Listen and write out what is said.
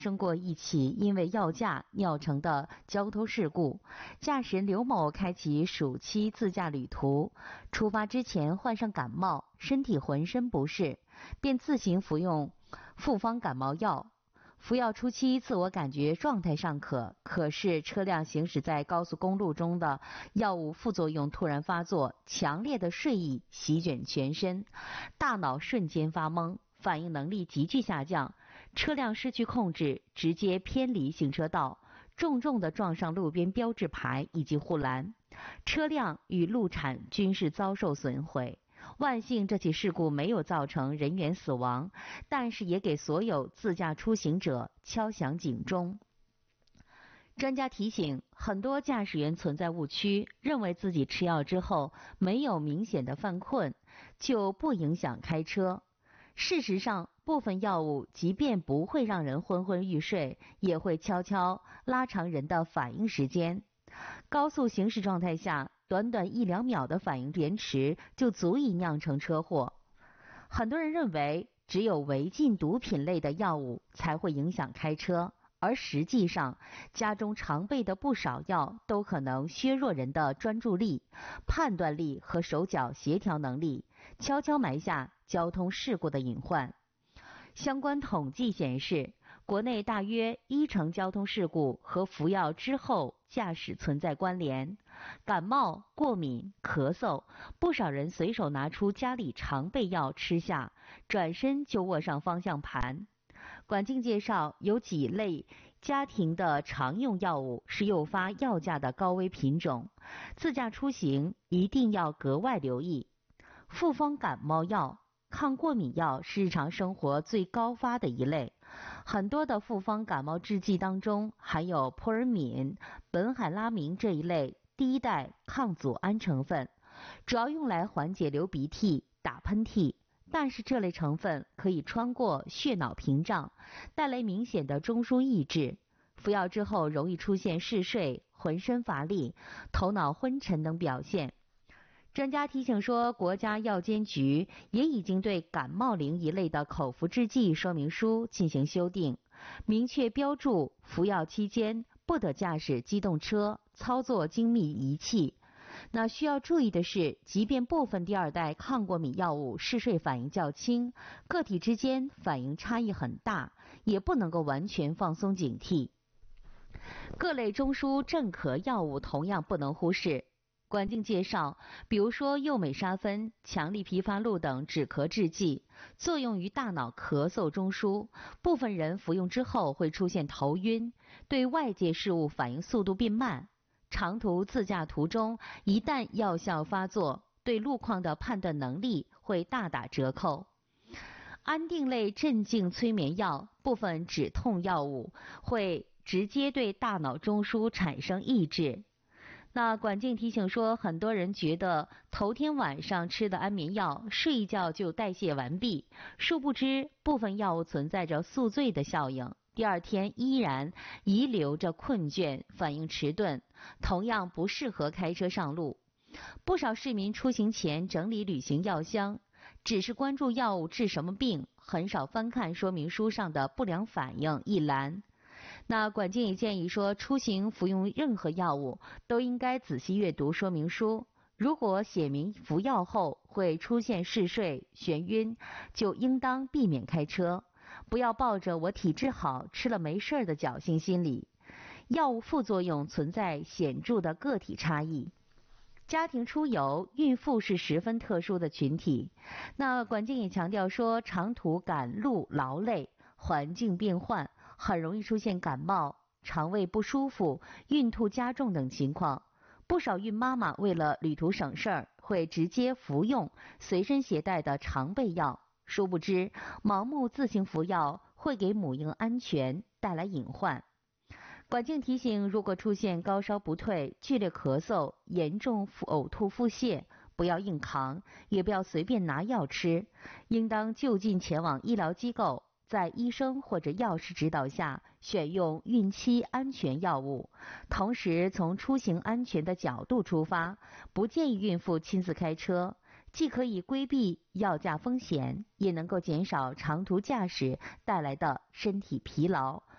生过一起因为药驾酿成的交通事故。驾驶人刘某开启暑期自驾旅途，出发之前患上感冒，身体浑身不适，便自行服用复方感冒药。服药初期自我感觉状态尚可，可是车辆行驶在高速公路中的药物副作用突然发作，强烈的睡意席卷全身，大脑瞬间发懵，反应能力急剧下降，车辆失去控制，直接偏离行车道，重重地撞上路边标志牌以及护栏，车辆与路铲均是遭受损毁。万幸这起事故没有造成人员死亡，但是也给所有自驾出行者敲响警钟。专家提醒，很多驾驶员存在误区，认为自己吃药之后没有明显的犯困，就不影响开车。事实上，部分药物即便不会让人昏昏欲睡，也会悄悄拉长人的反应时间。高速行驶状态下，短短1-2秒的反应延迟就足以酿成车祸。很多人认为只有违禁毒品类的药物才会影响开车，而实际上家中常备的不少药都可能削弱人的专注力、判断力和手脚协调能力，悄悄埋下交通事故的隐患。相关统计显示，国内大约1成交通事故和服药之后驾驶存在关联。感冒、过敏、咳嗽，不少人随手拿出家里常备药吃下，转身就握上方向盘。管静介绍，有几类家庭的常用药物是诱发药驾的高危品种，自驾出行一定要格外留意。复方感冒药、抗过敏药是日常生活最高发的一类，很多的复方感冒制剂当中含有扑尔敏、苯海拉明这一类第一代抗组胺成分，主要用来缓解流鼻涕、打喷嚏，但是这类成分可以穿过血脑屏障，带来明显的中枢抑制，服药之后容易出现嗜睡、浑身乏力、头脑昏沉等表现。专家提醒说，国家药监局也已经对感冒灵一类的口服制剂说明书进行修订，明确标注服药期间不得驾驶机动车、操作精密仪器。那需要注意的是，即便部分第2代抗过敏药物嗜睡反应较轻，个体之间反应差异很大，也不能够完全放松警惕。各类中枢镇咳药物同样不能忽视。管静介绍，比如说右美沙芬、强力枇杷露等止咳制剂，作用于大脑咳嗽中枢，部分人服用之后会出现头晕，对外界事物反应速度变慢。长途自驾途中，一旦药效发作，对路况的判断能力会大打折扣。安定类镇静催眠药、部分止痛药物会直接对大脑中枢产生抑制。那管静提醒说，很多人觉得头天晚上吃的安眠药睡一觉就代谢完毕，殊不知部分药物存在着宿醉的效应，第2天依然遗留着困倦，反应迟钝，同样不适合开车上路。不少市民出行前整理旅行药箱，只是关注药物治什么病，很少翻看说明书上的不良反应一栏。那管静也建议说，出行服用任何药物都应该仔细阅读说明书，如果写明服药后会出现嗜睡、眩晕，就应当避免开车，不要抱着我体质好吃了没事的侥幸心理。药物副作用存在显著的个体差异。家庭出游，孕妇是十分特殊的群体。那管静也强调说，长途赶路劳累，环境变换，很容易出现感冒、肠胃不舒服、孕吐加重等情况。不少孕妈妈为了旅途省事儿，会直接服用随身携带的常备药，殊不知盲目自行服药会给母婴安全带来隐患。管静提醒，如果出现高烧不退、剧烈咳嗽、严重呕吐腹泻，不要硬扛，也不要随便拿药吃，应当就近前往医疗机构，在医生或者药师指导下选用孕期安全药物。同时从出行安全的角度出发，不建议孕妇亲自开车，既可以规避药驾风险，也能够减少长途驾驶带来的身体疲劳，